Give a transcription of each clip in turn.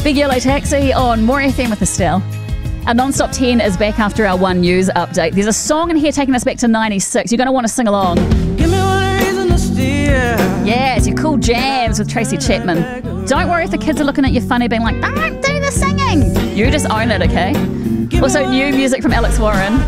Big Yellow Taxi on More FM with Estelle. Our Non-Stop 10 is back after our One News update. There's a song in here taking us back to 96. You're going to want to sing along. Give me one reason to steer. Yeah, it's your Cool Jams with Tracy Chapman. Don't worry if the kids are looking at you funny, being like, don't do the singing. You just own it, okay? Also, new music from Alex Warren.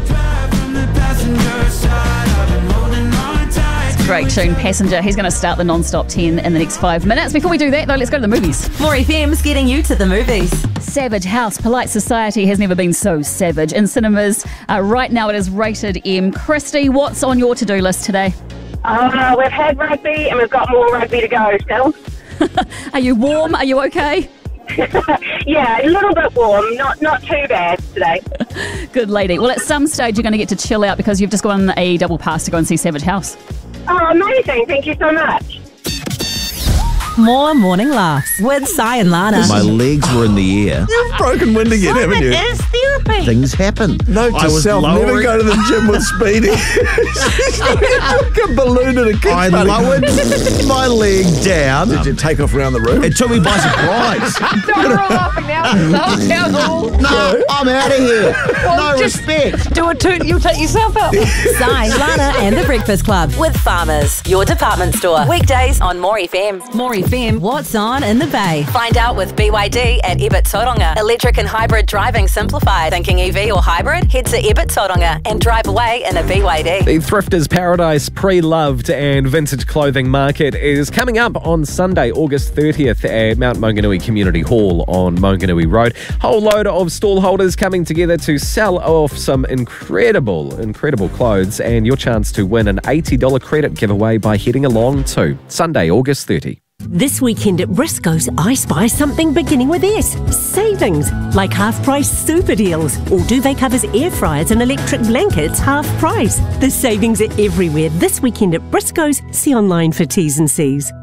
Great tune, Passenger. He's going to start the Non-Stop 10 in the next 5 minutes. Before we do that, though, let's go to the movies. More FM's getting you to the movies. Savage House, Polite Society has never been so savage. In cinemas, right now it is rated M. Christy, what's on your to-do list today? We've had rugby and we've got more rugby to go still. Are you warm? Are you okay? Yeah, a little bit warm, not too bad today. Good lady. Well, at some stage you're going to get to chill out because you've just gotten a double pass to go and see Savage House. Oh, amazing. Thank you so much. More morning laughs with Si and Lana. My legs were in the air. You've broken wind again, haven't you? It's therapy. Things happen. Note to self, never go to the gym with Speedy. Took a balloon and a kid. I lowered my leg down. Did you take off around the room? It took me by surprise. We're all laughing now. No, I'm out of here. No respect. Do a toot, you take yourself out. Si, Lana and the Breakfast Club with Farmers, your department store. Weekdays on More FM. More FM, what's on in the Bay? Find out with BYD at Ebert Tauranga. Electric and hybrid driving simplified. Thinking EV or hybrid? Head to Ebert Tauranga and drive away in a BYD. The Thrifters Paradise Pre-Loved and Vintage Clothing Market is coming up on Sunday, August 30th at Mount Maunganui Community Hall on Maunganui Road. Whole load of stall holders coming together to sell off some incredible clothes and your chance to win an $80 credit giveaway by heading along to Sunday, August 30. This weekend at Briscoe's, I spy something beginning with S. Savings, like half-price super deals, or duvet covers, air fryers and electric blankets half price. The savings are everywhere this weekend at Briscoe's. See online for T's and C's.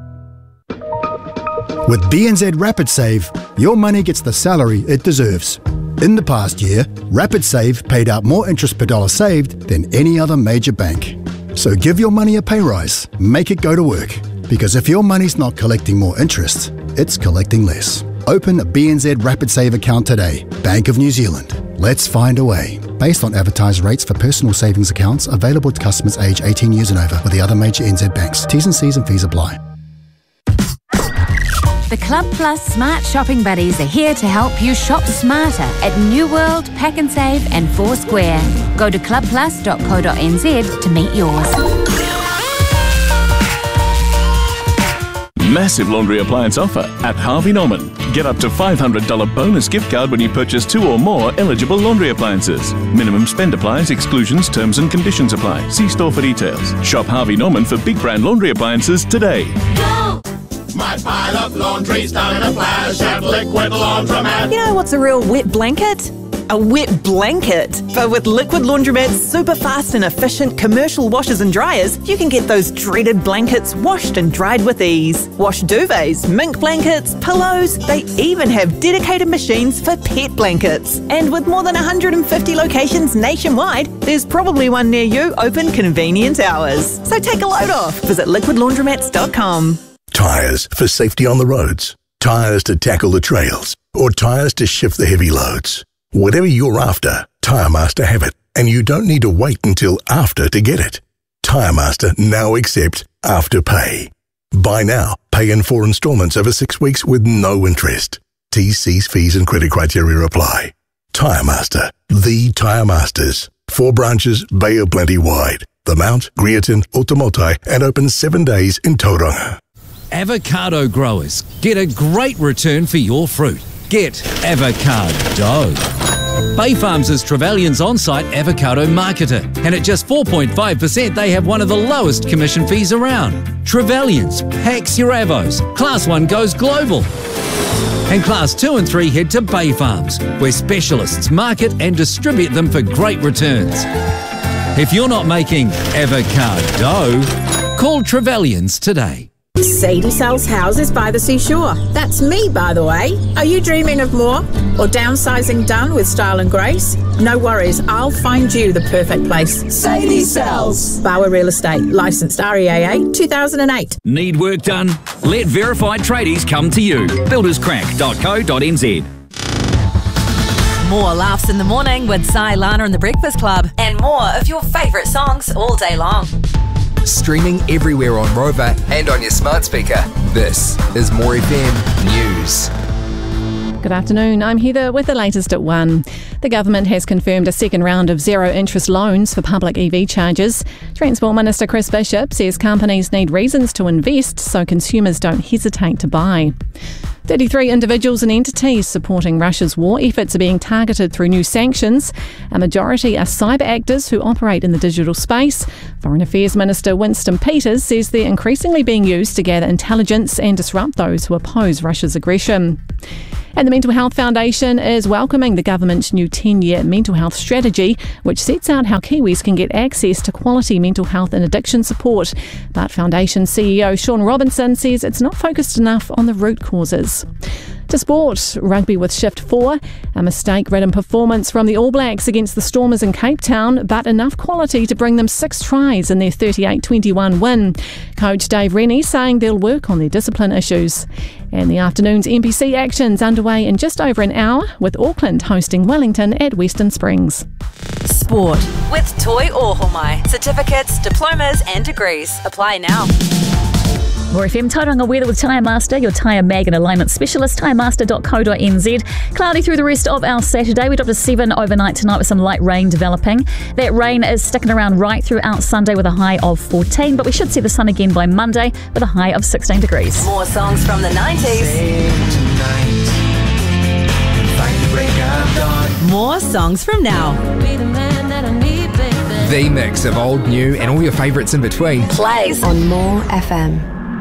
With BNZ Rapid Save, your money gets the salary it deserves. In the past year, Rapid Save paid out more interest per dollar saved than any other major bank. So give your money a pay rise, make it go to work. Because if your money's not collecting more interest, it's collecting less. Open a BNZ Rapid Save account today. Bank of New Zealand. Let's find a way. Based on advertised rates for personal savings accounts available to customers aged 18 years and over with the other major NZ banks. T's and C's and fees apply. The Club Plus Smart Shopping Buddies are here to help you shop smarter at New World, Pack and Save and Foursquare. Go to clubplus.co.nz to meet yours. Massive laundry appliance offer at Harvey Norman. Get up to $500 bonus gift card when you purchase 2 or more eligible laundry appliances. Minimum spend applies, exclusions, terms and conditions apply. See store for details. Shop Harvey Norman for big brand laundry appliances today. Go! My pile of laundry's done in a flash at Liquid Laundromat. You know what's a real wet blanket? A wet blanket. But with Liquid Laundromat's super fast and efficient commercial washers and dryers, you can get those dreaded blankets washed and dried with ease. Wash duvets, mink blankets, pillows. They even have dedicated machines for pet blankets. And with more than 150 locations nationwide, there's probably one near you open convenient hours. So take a load off. Visit liquidlaundromats.com. Tyres for safety on the roads. Tyres to tackle the trails. Or tyres to shift the heavy loads. Whatever you're after, Tiremaster have it, and you don't need to wait until after to get it. Tiremaster now accept Afterpay. Buy now, pay in 4 installments over 6 weeks with no interest. TC's fees and credit criteria apply. Tiremaster, the Tiremasters. 4 branches, Bay of Plenty wide. The Mount, Greerton, Ultimotai, and open 7 days in Tauranga. Avocado growers, get a great return for your fruit. Get Avocado. Bay Farms is Trevelyan's on-site avocado marketer, and at just 4.5%, they have one of the lowest commission fees around. Trevelyan's packs your avos. Class 1 goes global. And Class 2 and 3 head to Bay Farms, where specialists market and distribute them for great returns. If you're not making avocado, call Trevelyan's today. Sadie sells houses by the seashore. That's me, by the way. Are you dreaming of more? Or downsizing done with style and grace? No worries, I'll find you the perfect place. Sadie Sells. Bauer Real Estate, licensed REAA 2008. Need work done? Let verified tradies come to you. builderscrack.co.nz. More laughs in the morning with Sai, Lana and the Breakfast Club. And more of your favourite songs all day long. Streaming everywhere on Rover and on your smart speaker. This is More FM News. Good afternoon, I'm Heather with the latest at 1. The government has confirmed a second round of zero-interest loans for public EV chargers. Transport Minister Chris Bishop says companies need reasons to invest so consumers don't hesitate to buy. 33 individuals and entities supporting Russia's war efforts are being targeted through new sanctions. A majority are cyber actors who operate in the digital space. Foreign Affairs Minister Winston Peters says they're increasingly being used to gather intelligence and disrupt those who oppose Russia's aggression. And the Mental Health Foundation is welcoming the government's new 10-year mental health strategy, which sets out how Kiwis can get access to quality mental health and addiction support. But Foundation CEO Sean Robinson says it's not focused enough on the root causes. To sport, rugby with Shift 4, a mistake-ridden performance from the All Blacks against the Stormers in Cape Town, but enough quality to bring them 6 tries in their 38-21 win. Coach Dave Rennie saying they'll work on their discipline issues. And the afternoon's NPC action's underway in just over an hour, with Auckland hosting Wellington at Western Springs. Sport with Toi Ohomai. Certificates, diplomas and degrees. Apply now. More FM Tauranga weather with Tyre Master, your tyre mag and alignment specialist, tyremaster.co.nz. Cloudy through the rest of our Saturday. We drop to 7 overnight tonight with some light rain developing. That rain is sticking around right throughout Sunday with a high of 14, but we should see the sun again by Monday with a high of 16 degrees. More songs from the 90s. More songs from now. The mix of old, new and all your favourites in between. Plays on More FM.